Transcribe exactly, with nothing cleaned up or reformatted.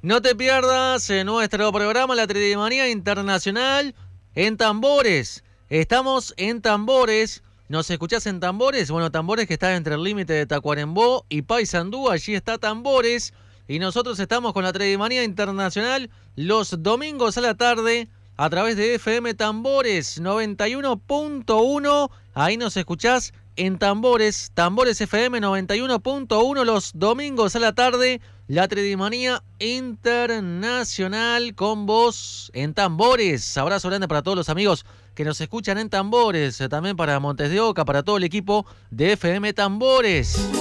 No te pierdas eh, nuestro programa La Tridimanía Internacional en Tambores. Estamos en Tambores. ¿Nos escuchás en Tambores? Bueno, Tambores que está entre el límite de Tacuarembó y Paysandú. Allí está Tambores. Y nosotros estamos con La Tridimanía Internacional los domingos a la tarde a través de F M Tambores noventa y uno punto uno. Ahí nos escuchás en Tambores. Tambores F M noventa y uno punto uno los domingos a la tarde. La Tridimanía Internacional con vos en Tambores. Abrazo grande para todos los amigos que nos escuchan en Tambores. También para Montes de Oca, para todo el equipo de F M Tambores.